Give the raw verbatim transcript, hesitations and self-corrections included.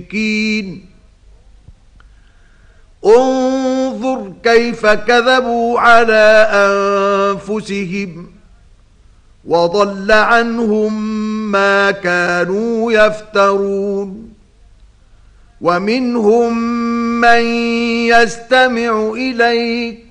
انظر كيف كذبوا على أنفسهم وضل عنهم ما كانوا يفترون ومنهم من يستمع إليك